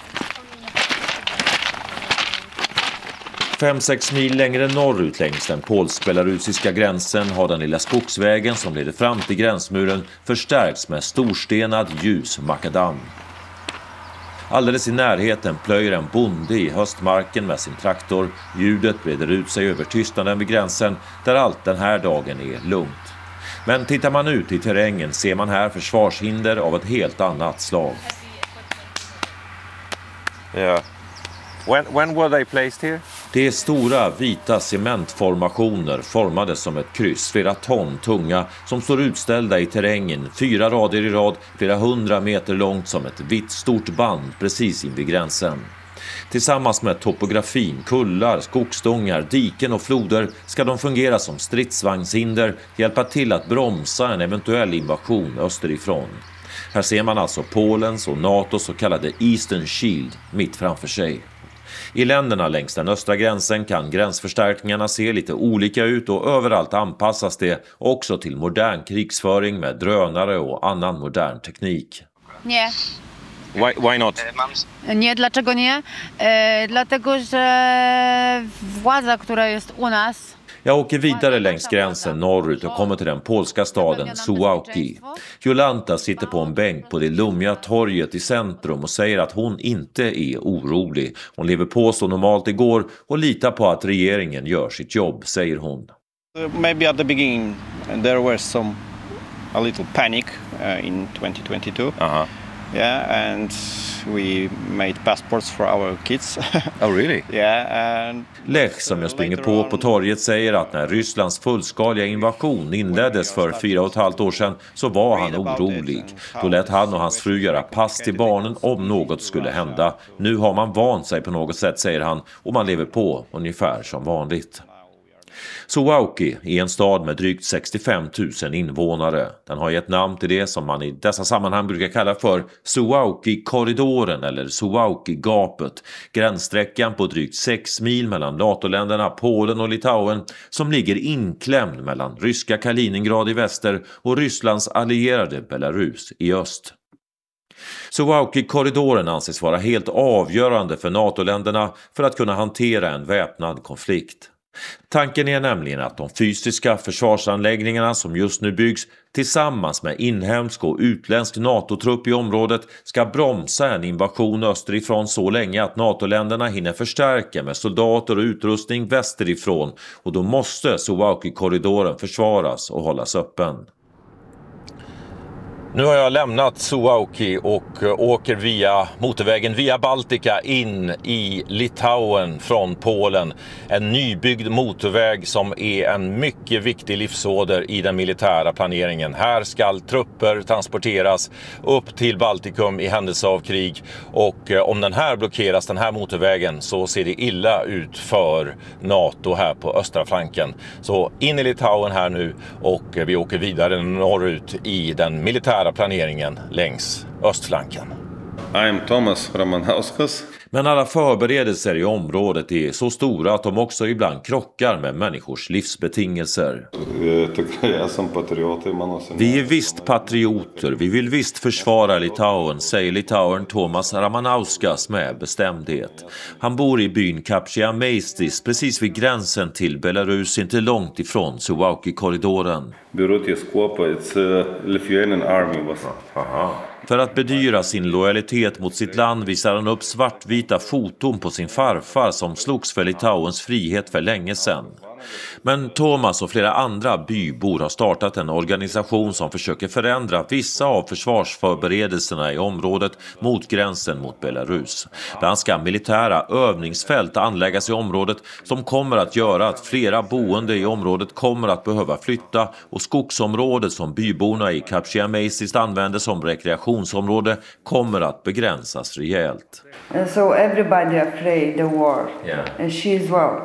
5-6 mil längre norrut längs den polsk-belarusiska gränsen har den lilla skogsvägen som leder fram till gränsmuren förstärkts med storstenad ljus makadam. Alldeles i närheten plöjer en bonde i höstmarken med sin traktor. Ljudet breder ut sig över tystnaden vid gränsen där allt den här dagen är lugnt. Men tittar man ut i terrängen ser man här försvarshinder av ett helt annat slag.
Yeah. When were they placed here?
Det är stora vita cementformationer formade som ett kryss, flera ton tunga, som står utställda i terrängen, 4 rader i rad, flera 100 meter långt som ett vitt stort band precis invid gränsen. Tillsammans med topografin, kullar, skogsdångar, diken och floder ska de fungera som stridsvagnshinder, hjälpa till att bromsa en eventuell invasion österifrån. Här ser man alltså Polens och NATOs så kallade Eastern Shield mitt framför sig. I länderna längs den östra gränsen kan gränsförstärkningarna se lite olika ut och överallt anpassas det också till modern krigsföring med drönare och annan modern teknik.
Nie.
Why not?
Nie, dlaczego nie? Dlatego, że władza, która jest u nas.
Jag åker vidare längs gränsen norrut och kommer till den polska staden Suwałki. Jolanta sitter på en bänk på det lummiga torget i centrum och säger att hon inte är orolig. Hon lever på så normalt igår och litar på att regeringen gör sitt jobb, säger hon.
Maybe at the beginning there was a little panic in 2022. Yeah, and we made passports for our kids.
Oh, really?
Yeah, and
Lech, som jag springer på torget, säger att när Rysslands fullskaliga invasion inleddes för 4,5 år sedan så var han orolig. Då lät han och hans fru göra pass till barnen om något skulle hända. Nu har man vant sig på något sätt, säger han, och man lever på ungefär som vanligt. Suwałki är en stad med drygt 65 000 invånare. Den har gett namn till det som man i dessa sammanhang brukar kalla för Suwałki-korridoren eller Suwałki-gapet. Gränssträckan på drygt 6 mil mellan NATO-länderna Polen och Litauen som ligger inklämd mellan ryska Kaliningrad i väster och Rysslands allierade Belarus i öst. Suwałki-korridoren anses vara helt avgörande för NATO-länderna för att kunna hantera en väpnad konflikt. Tanken är nämligen att de fysiska försvarsanläggningarna som just nu byggs tillsammans med inhemsk och utländsk NATO-trupp i området ska bromsa en invasion österifrån så länge att NATO-länderna hinner förstärka med soldater och utrustning västerifrån, och då måste Suwałki-korridoren försvaras och hållas öppen. Nu har jag lämnat Suwałki och åker via motorvägen via Baltika in i Litauen från Polen. En nybyggd motorväg som är en mycket viktig livsåder i den militära planeringen. Här ska trupper transporteras upp till Baltikum i händelse av krig, och om den här blockeras, den här motorvägen, så ser det illa ut för NATO här på östra flanken. Så in i Litauen här nu, och vi åker vidare norrut i den militära planeringen längs östflanken.
I'm Tomas Romanhauskas.
Men alla förberedelser i området är så stora att de också ibland krockar med människors livsbetingelser. Vi är visst patrioter, vi vill visst försvara Litauen, säger litauern Tomas Ramanauskas med bestämdhet. Han bor i byn Kapčiamaistis, precis vid gränsen till Belarus, inte långt ifrån Suwałki-korridoren. För att bedyra sin lojalitet mot sitt land visar han upp svartvita foton på sin farfar som slogs för Litauens frihet för länge sedan. Men Thomas och flera andra bybor har startat en organisation som försöker förändra vissa av försvarsförberedelserna i området mot gränsen mot Belarus. Bland annat ska militära övningsfält anläggas i området som kommer att göra att flera boende i området kommer att behöva flytta, och skogsområdet som byborna i Kapčiamaistis använder som rekreationsområde kommer att begränsas rejält.
So everybody afraid the war. And she as well.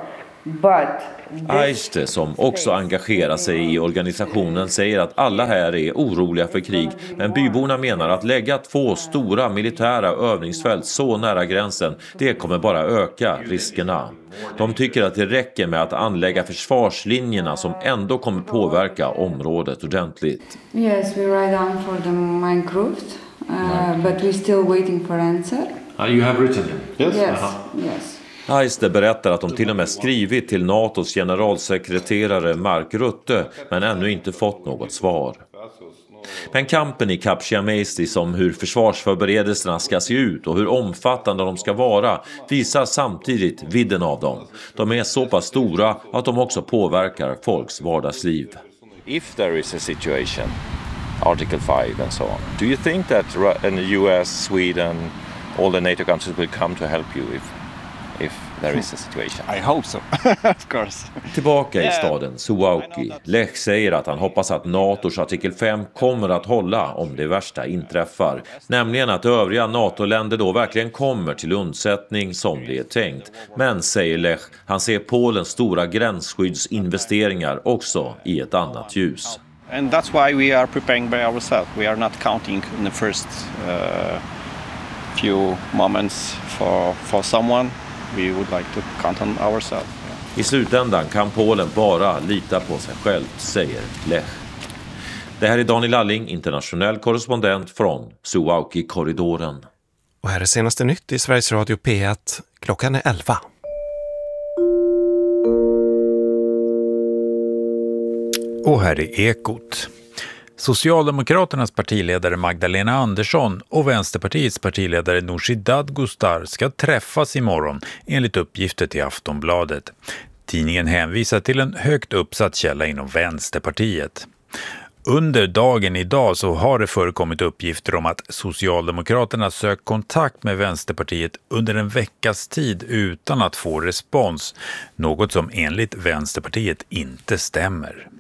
Aiste, som också engagerar sig i organisationen, säger att alla här är oroliga för krig, men byborna menar att lägga 2 stora militära övningsfält så nära gränsen, det kommer bara öka riskerna. De tycker att det räcker med att anlägga försvarslinjerna som ändå kommer påverka området ordentligt.
Yes, we write down for the Minecraft, but we're still waiting for answer.
You have written them?
Yes. Yes.
Aiste berättar att de till och med skrivit till NATOs generalsekreterare Mark Rutte, men ännu inte fått något svar. Men kampen i Kapčiamaistis om hur försvarsförberedelserna ska se ut och hur omfattande de ska vara visar samtidigt vidden av dem. De är så pass stora att de också påverkar folks vardagsliv.
If there is a situation, Article 5 and so on, do you think that the US, Sweden, all the NATO countries will come to help you if there is a situation?
I hope so, of course.
Tillbaka i staden Suwałki. Lech säger att han hoppas att NATOs artikel 5 kommer att hålla om det värsta inträffar. Nämligen att övriga NATO-länder då verkligen kommer till undsättning som det är tänkt. Men, säger Lech, han ser Polens stora gränsskyddsinvesteringar också i ett annat ljus.
And that's why we are preparing by ourselves. We are not counting in the first few moments for someone. We would like to count on ourselves.
I slutändan kan Polen bara lita på sig själv, säger Lech. Det här är Daniel Alling, internationell korrespondent från Suwałki-korridoren.
Och här är senaste nytt i Sveriges Radio P1. Klockan är 11.
Och här är Ekot. Socialdemokraternas partiledare Magdalena Andersson och Vänsterpartiets partiledare Nooshi Dadgostar ska träffas imorgon enligt uppgifter till Aftonbladet. Tidningen hänvisar till en högt uppsatt källa inom Vänsterpartiet. Under dagen idag så har det förekommit uppgifter om att Socialdemokraterna sökt kontakt med Vänsterpartiet under en veckas tid utan att få respons, något som enligt Vänsterpartiet inte stämmer.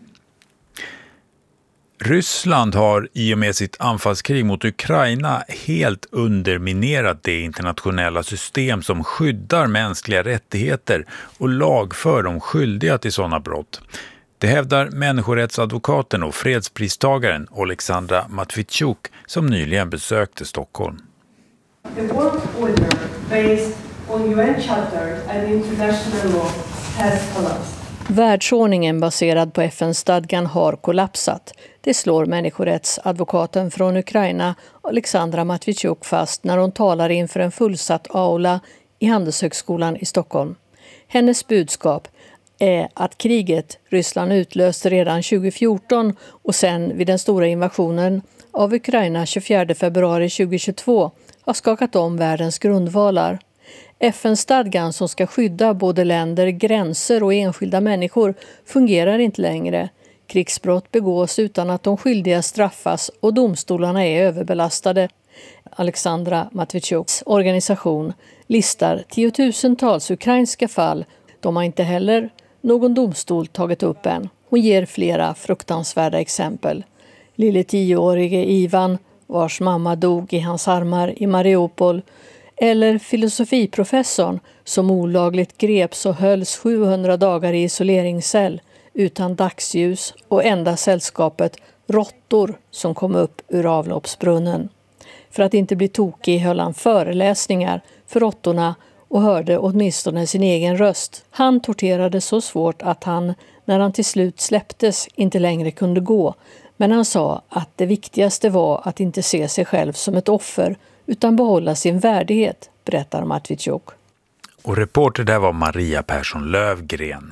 Ryssland har i och med sitt anfallskrig mot Ukraina helt underminerat det internationella system som skyddar mänskliga rättigheter och lagför de skyldiga till sådana brott. Det hävdar människorättsadvokaten och fredspristagaren Alexandra Matvichuk som nyligen besökte Stockholm.
The world order based on UN charter and international law has collapsed.
Världsordningen baserad på FN-stadgan har kollapsat. Det slår människorättsadvokaten från Ukraina Alexandra Matvichuk fast när hon talar inför en fullsatt aula i Handelshögskolan i Stockholm. Hennes budskap är att kriget Ryssland utlöste redan 2014 och sen vid den stora invasionen av Ukraina 24 februari 2022 har skakat om världens grundvalar. FN-stadgan som ska skydda både länder, gränser och enskilda människor fungerar inte längre. Krigsbrott begås utan att de skyldiga straffas och domstolarna är överbelastade. Alexandra Matvichuks organisation listar tiotusentals ukrainska fall. De har inte heller någon domstol tagit upp än. Hon ger flera fruktansvärda exempel. Lille 10-årige Ivan, vars mamma dog i hans armar i Mariupol, eller filosofiprofessorn som olagligt greps och hölls 700 dagar i isoleringscell utan dagsljus och enda sällskapet råttor som kom upp ur avloppsbrunnen. För att inte bli tokig höll han föreläsningar för råttorna och hörde åtminstone sin egen röst. Han torterade så svårt att han, när han till slut släpptes, inte längre kunde gå. Men han sa att det viktigaste var att inte se sig själv som ett offer utan behålla sin värdighet, berättar Matvichuk.
Och reporter där var Maria Persson Lövgren.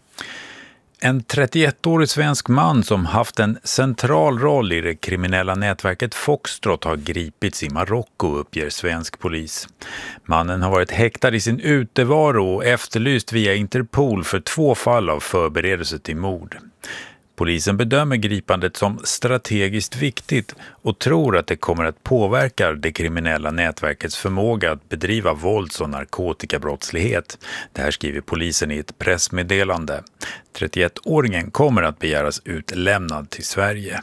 En 31-årig svensk man som haft en central roll i det kriminella nätverket Foxtrot har gripits i Marocko, uppger svensk polis. Mannen har varit häktad i sin utevaro och efterlyst via Interpol för 2 fall av förberedelse till mord. Polisen bedömer gripandet som strategiskt viktigt och tror att det kommer att påverka det kriminella nätverkets förmåga att bedriva vålds- och narkotikabrottslighet. Det här skriver polisen i ett pressmeddelande. 31-åringen kommer att begäras utlämnad till Sverige.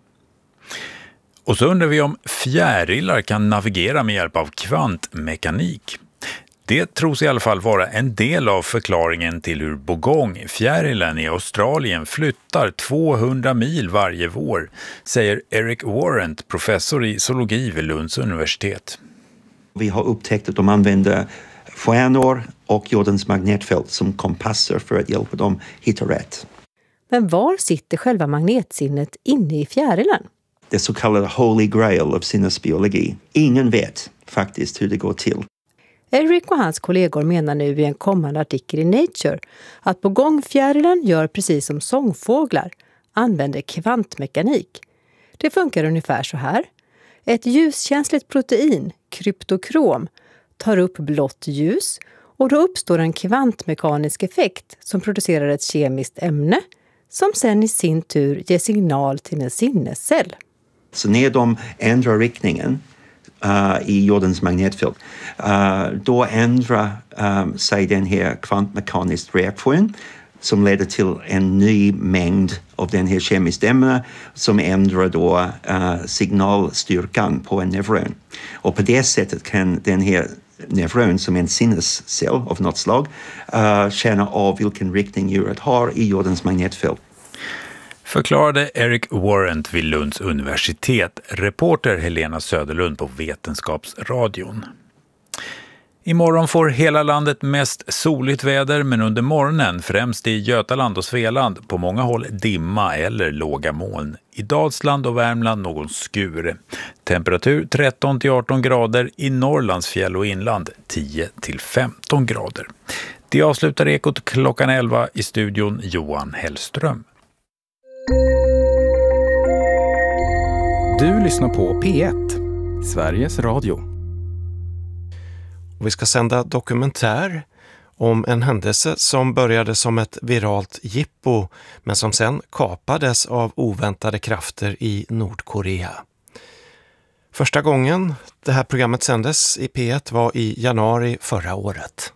Och så undrar vi om fjärilar kan navigera med hjälp av kvantmekanik. Det tros i alla fall vara en del av förklaringen till hur bogongfjärilen i Australien flyttar 200 mil varje vår, säger Eric Warrant, professor i zoologi vid Lunds universitet.
Vi har upptäckt att de använder stjärnor och jordens magnetfält som kompasser för att hjälpa dem hitta rätt.
Men var sitter själva magnetsinnet inne i fjärilen?
Det så kallade holy grail av sinnesbiologi. Ingen vet faktiskt hur det går till.
Eric och hans kollegor menar nu i en kommande artikel i Nature att bogongfjärilen gör precis som sångfåglar, använder kvantmekanik. Det funkar ungefär så här. Ett ljuskänsligt protein, kryptokrom, tar upp blått ljus och då uppstår en kvantmekanisk effekt som producerar ett kemiskt ämne som sen i sin tur ger signal till en sinnescell.
Så när de ändrar riktningen i jordens magnetfält, då ändrar sig den här kvantmekaniska reaktionen som leder till en ny mängd av den här kemiska ämnen som ändrar då signalstyrkan på en neuron. Och på det sättet kan den här neuron som en sinnescell av något slag känna av vilken riktning djuret har i jordens magnetfält.
Förklarade Eric Warrant vid Lunds universitet, reporter Helena Söderlund på Vetenskapsradion. Imorgon får hela landet mest soligt väder, men under morgonen främst i Götaland och Svealand på många håll dimma eller låga moln. I Dalsland och Värmland någon skur. Temperatur 13-18 grader, i Norrlands fjäll och inland 10-15 grader. Det avslutar Ekot klockan 11, i studion Johan Hellström.
Du lyssnar på P1, Sveriges Radio.
Vi ska sända dokumentär om en händelse som började som ett viralt jippo men som sen kapades av oväntade krafter i Nordkorea. Första gången det här programmet sändes i P1 var i januari förra året.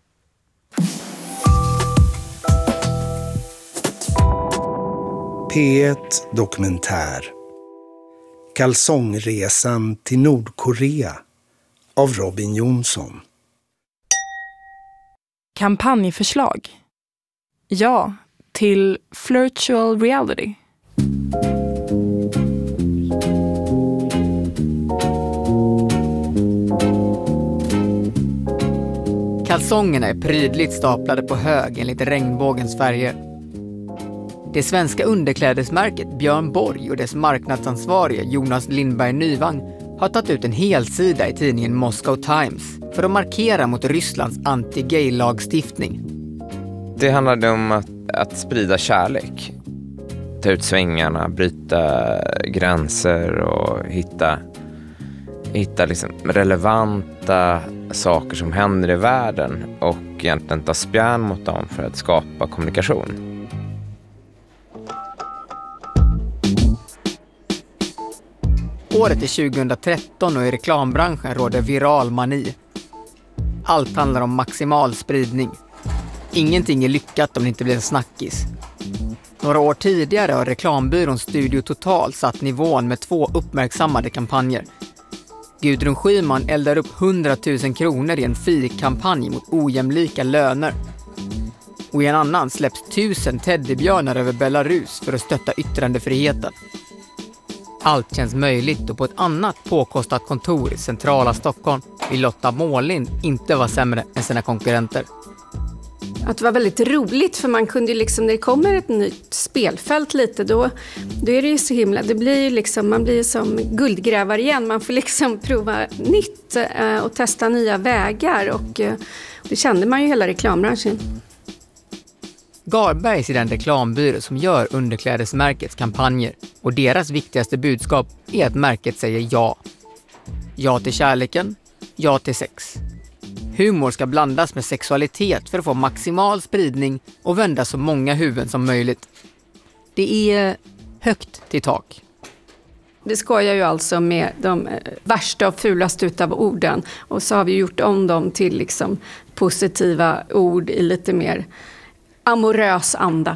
P1 Dokumentär. Kalsongresan till Nordkorea av Robin Jonsson.
Kampanjförslag. Ja till virtual reality.
Kalsongerna är prydligt staplade på hög enligt regnbågens färger. Det svenska underklädesmärket Björn Borg och dess marknadsansvarige Jonas Lindberg Nyvang har tagit ut en helsida i tidningen Moscow Times för att markera mot Rysslands anti-gay-lagstiftning.
Det handlade om att sprida kärlek. Ta ut svängarna, bryta gränser och hitta liksom relevanta saker som händer i världen och egentligen ta spjärn mot dem för att skapa kommunikation.
Året är 2013 och i reklambranschen råder viral mani. Allt handlar om maximal spridning. Ingenting är lyckat om det inte blir en snackis. Några år tidigare har reklambyrån Studio Total satt nivån med 2 uppmärksammade kampanjer. Gudrun Schyman eldar upp 100 000 kronor i en FI-kampanj mot ojämlika löner. Och i en annan släpps 1000 teddybjörnar över Belarus för att stötta yttrandefriheten. Allt känns möjligt och på ett annat påkostat kontor i centrala Stockholm vill Lotta Mårlind inte vara sämre än sina konkurrenter.
Att det var väldigt roligt, för man kunde ju liksom, när det kommer ett nytt spelfält lite, då är det ju så himla, det blir ju liksom, man blir ju som guldgrävare igen, man får liksom prova nytt och testa nya vägar, och det kände man ju hela reklambranschen.
Garbergs är den reklambyrå som gör underklädesmärkets kampanjer, och deras viktigaste budskap är att märket säger ja. Ja till kärleken, ja till sex. Humor ska blandas med sexualitet för att få maximal spridning och vända så många huvuden som möjligt. Det är högt till tak.
Vi skojar ju alltså med de värsta och fulaste utav orden, och så har vi gjort om dem till liksom positiva ord i lite mer amorös anda.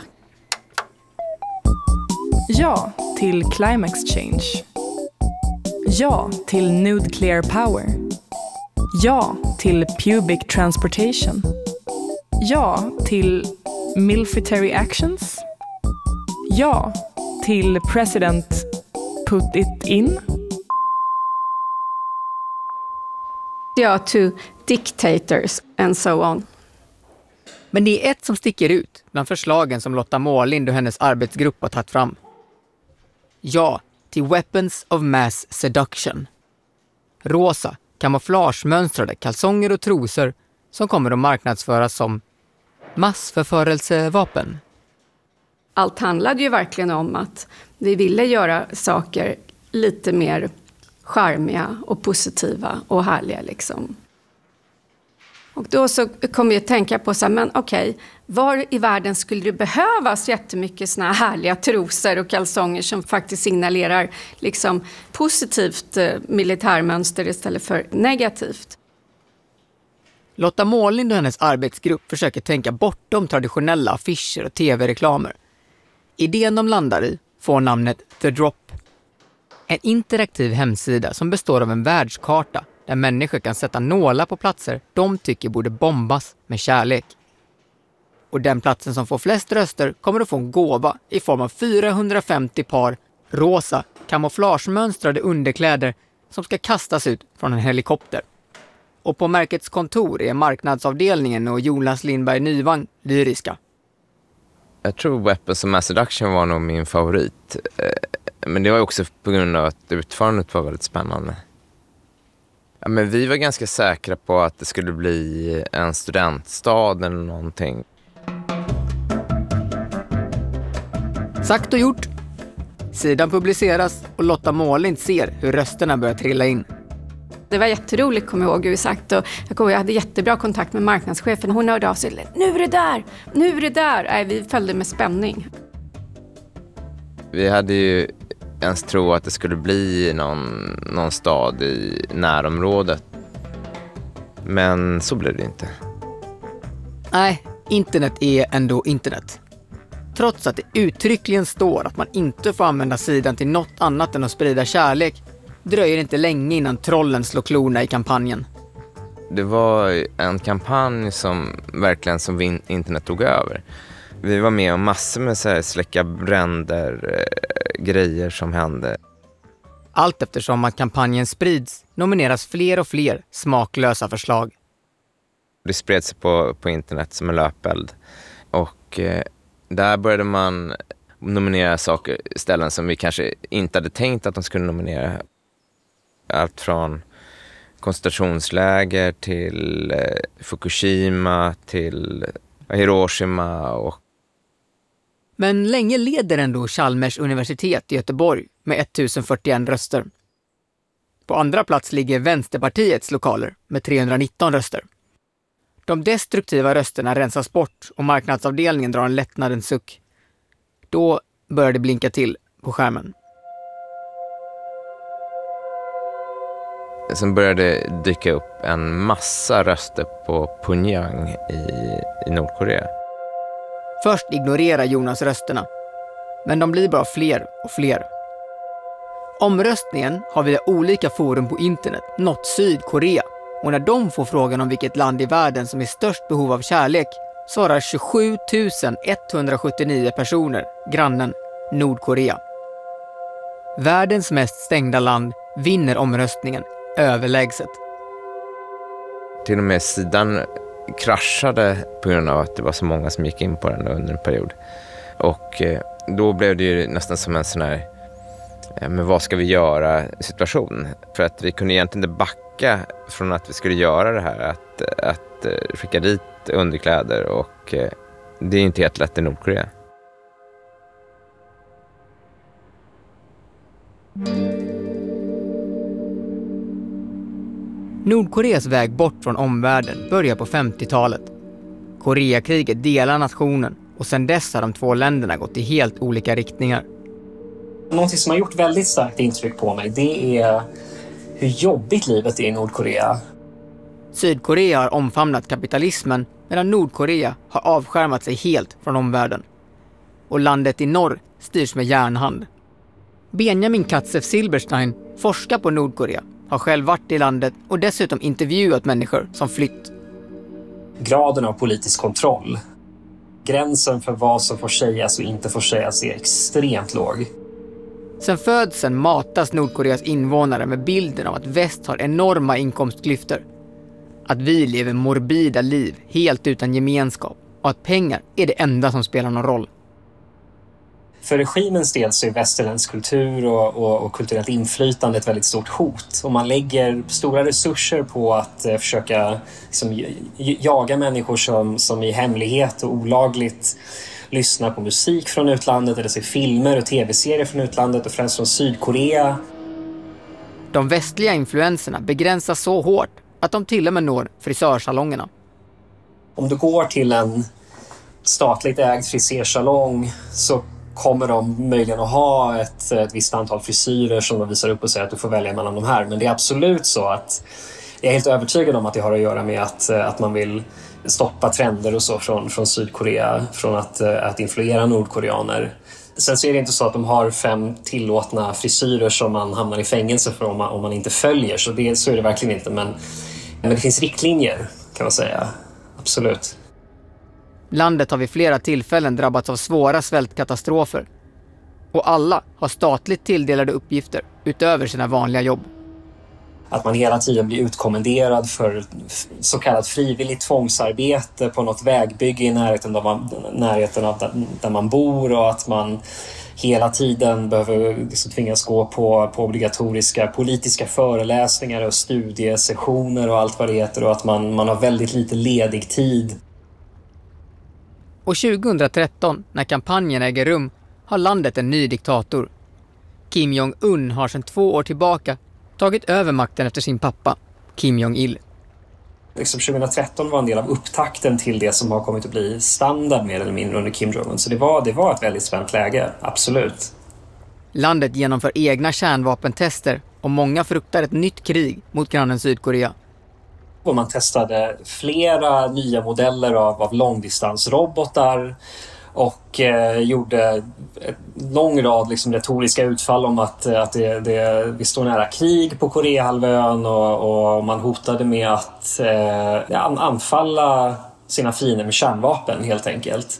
Ja till climate exchange. Ja till nuclear power. Ja till pubic transportation. Ja till military actions. Ja till president put it in.
Ja to dictators and so on.
Men det är ett som sticker ut bland förslagen som Lotta Mårlind och hennes arbetsgrupp har tagit fram. Ja till weapons of mass seduction. Rosa, kamouflagemönstrade kalsonger och trosor som kommer att marknadsföras som massförförelsevapen.
Allt handlade ju verkligen om att vi ville göra saker lite mer charmiga och positiva och härliga liksom. Och då så kom jag att tänka på så här, men okej, var i världen skulle det behövas jättemycket såna här härliga trosor och kalsonger som faktiskt signalerar liksom positivt militärmönster istället för negativt?
Lotta Mårlind och hennes arbetsgrupp försöker tänka bortom traditionella affischer och tv-reklamer. Idén de landar i får namnet The Drop. En interaktiv hemsida som består av en världskarta där människor kan sätta nålar på platser de tycker borde bombas med kärlek. Och den platsen som får flest röster kommer att få en gåva i form av 450 par rosa kamouflagemönstrade underkläder som ska kastas ut från en helikopter. Och på märkets kontor är marknadsavdelningen och Jonas Lindberg Nyvang lyriska.
Jag tror Weapons of Mass Seduction var nog min favorit. Men det var också på grund av att utförandet var väldigt spännande. Ja, men vi var ganska säkra på att det skulle bli en studentstad eller någonting.
Sagt och gjort. Sidan publiceras och Lotta Mårlind ser hur rösterna börjar trilla in.
Det var jätteroligt, kommer jag ihåg hur vi sagt. Och jag hade jättebra kontakt med marknadschefen. Hon hörde av sig. Nu är det där! Nu är det där! Nej, vi följde med spänning.
Vi hade ju ens tro att det skulle bli någon stad i närområdet. Men så blev det inte.
Nej, internet är ändå internet. Trots att det uttryckligen står att man inte får använda sidan till något annat än att sprida kärlek, dröjer det inte länge innan trollen slår klorna i kampanjen.
Det var en kampanj som verkligen som internet tog över. Vi var med om massor med så här släcka bränder, grejer som hände.
Allt eftersom att kampanjen sprids nomineras fler och fler smaklösa förslag.
Det spred sig på internet som en löpeld. Och där började man nominera saker, ställen som vi kanske inte hade tänkt att de skulle nominera. Allt från koncentrationsläger till Fukushima till Hiroshima.
Men länge leder ändå Chalmers universitet i Göteborg med 1041 röster. På andra plats ligger Vänsterpartiets lokaler med 319 röster. De destruktiva rösterna rensas bort och marknadsavdelningen drar en lättnadens suck. Då börjar det blinka till på skärmen.
Sen började det dyka upp en massa röster på Pyongyang i Nordkorea.
Först ignorerar Jonas rösterna, men de blir bara fler och fler. Omröstningen har via olika forum på internet nått Sydkorea, och när de får frågan om vilket land i världen som är störst behov av kärlek svarar 27 179 personer grannen Nordkorea. Världens mest stängda land vinner omröstningen överlägset.
Till och med sidan kraschade på grund av att det var så många som gick in på den under en period. Och då blev det ju nästan som en sån här, men vad ska vi göra situation? För att vi kunde egentligen inte backa från att vi skulle göra det här, att skicka dit underkläder, och det är inte helt lätt i Nordkorea.
Nordkoreas väg bort från omvärlden börjar på 50-talet. Koreakriget delar nationen och sedan dess har de två länderna gått i helt olika riktningar.
Någonting som har gjort väldigt starkt intryck på mig, det är hur jobbigt livet är i Nordkorea.
Sydkorea har omfamnat kapitalismen medan Nordkorea har avskärmat sig helt från omvärlden. Och landet i norr styrs med järnhand. Benjamin Katsev-Silberstein forskar på Nordkorea, har själv varit i landet och dessutom intervjuat människor som flytt.
Graden av politisk kontroll, gränsen för vad som får sägas och inte får sägas är extremt låg.
Sen födseln matas Nordkoreas invånare med bilden av att väst har enorma inkomstklyftor. Att vi lever morbida liv helt utan gemenskap och att pengar är det enda som spelar någon roll.
För regimens del så är västerländsk kultur och kulturellt inflytande ett väldigt stort hot. Och man lägger stora resurser på att försöka liksom, jaga människor som i hemlighet och olagligt lyssnar på musik från utlandet eller ser filmer och tv-serier från utlandet och främst från Sydkorea.
De västliga influenserna begränsas så hårt att de till och med når frisörsalongerna.
Om du går till en statligt ägd frisersalong så kommer de möjligen att ha ett visst antal frisyrer som de visar upp och säger att du får välja mellan de här. Men det är absolut så att jag är helt övertygad om att det har att göra med att man vill stoppa trender och så från Sydkorea från att influera nordkoreaner. Sen så är det inte så att de har 5 tillåtna frisyrer som man hamnar i fängelse för om man inte följer. Så är det verkligen inte. Men det finns riktlinjer kan man säga. Absolut.
Landet har vid flera tillfällen drabbats av svåra svältkatastrofer. Och alla har statligt tilldelade uppgifter utöver sina vanliga jobb.
Att man hela tiden blir utkommenderad för så kallat frivilligt tvångsarbete på något vägbygge i närheten av där man bor och att man hela tiden behöver liksom tvingas gå på obligatoriska politiska föreläsningar och studiesessioner och allt vad det heter och att man har väldigt lite ledig tid.
Och 2013, när kampanjen äger rum, har landet en ny diktator. Kim Jong-un har sedan 2 år tillbaka tagit över makten efter sin pappa, Kim Jong-il.
2013 var en del av upptakten till det som har kommit att bli standard mer eller mindre under Kim Jong-un. Så det var ett väldigt spänt läge, absolut.
Landet genomför egna kärnvapentester och många fruktar ett nytt krig mot grannen Sydkorea.
Och man testade flera nya modeller av långdistansrobotar och gjorde en lång rad liksom retoriska utfall om att vi står nära krig på Koreahalvön och man hotade med att anfalla sina fiender med kärnvapen helt enkelt.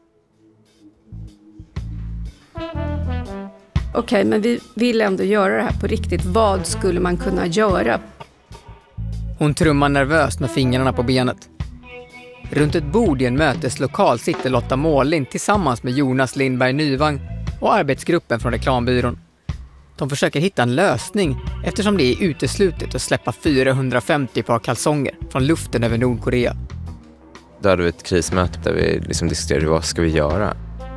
Okej, men vi vill ändå göra det här på riktigt. Vad skulle man kunna göra?
Hon trummar nervöst med fingrarna på benet. Runt ett bord i en möteslokal sitter Lotta Målin tillsammans med Jonas Lindberg Nyvang och arbetsgruppen från reklambyrån. De försöker hitta en lösning eftersom det är uteslutet att släppa 450 par kalsonger från luften över Nordkorea.
Då hade vi ett krismöte där vi liksom diskuterade vad ska vi göra.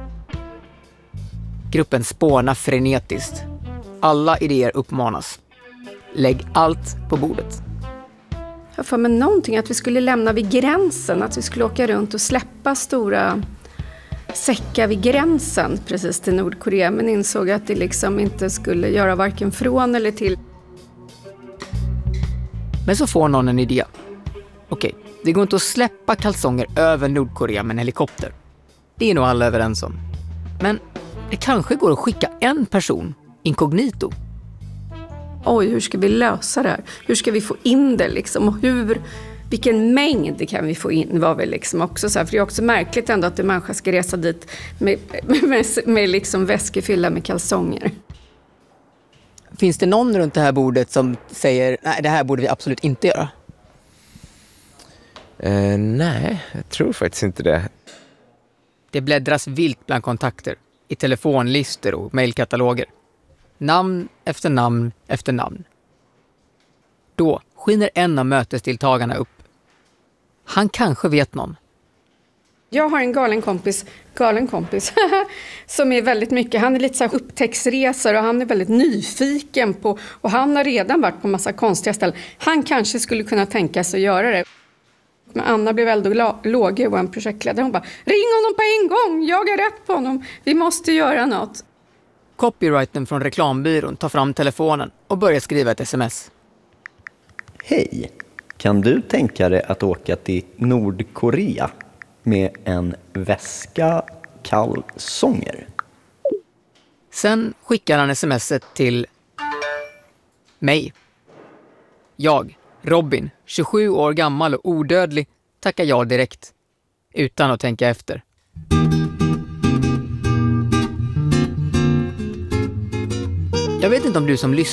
Gruppen spånar frenetiskt. Alla idéer uppmanas. Lägg allt på bordet.
Jag får med någonting att vi skulle lämna vid gränsen. Att vi skulle åka runt och släppa stora säckar vid gränsen precis till Nordkorea. Men insåg att det liksom inte skulle göra varken från eller till.
Men så får någon en idé. Okej, det går inte att släppa kalsonger över Nordkorea med en helikopter. Det är nog alla överens om. Men det kanske går att skicka en person inkognito.
Oj, hur ska vi lösa det här? Hur ska vi få in det liksom? Och vilken mängd kan vi få in var väl liksom också så här. För det är också märkligt ändå att en människa ska resa dit med liksom väskor fyllda med kalsonger.
Finns det någon runt det här bordet som säger nej, det här borde vi absolut inte göra?
Nej, jag tror faktiskt inte det.
Det bläddras vilt bland kontakter, i telefonlistor och mejlkataloger. Namn efter namn efter namn. Då skiner en av mötesdeltagarna upp. Han kanske vet någon.
Jag har en galen kompis som är väldigt mycket, han är lite så här upptäcktsresare och han är väldigt nyfiken på, och han har redan varit på massa konstiga ställen. Han kanske skulle kunna tänka sig att göra det. Men Anna blev väldigt låg, vår projektledare. Hon bara, ring honom på en gång, jag är rätt på honom, vi måste göra något.
Copywritern från reklambyrån tar fram telefonen och börjar skriva ett sms.
Hej, kan du tänka dig att åka till Nordkorea med en väska kalsonger?
Sen skickar han smset till mig. Jag, Robin, 27 år gammal och odödlig, tackar ja direkt. Utan att tänka efter. Jag vet inte om du som lyssnar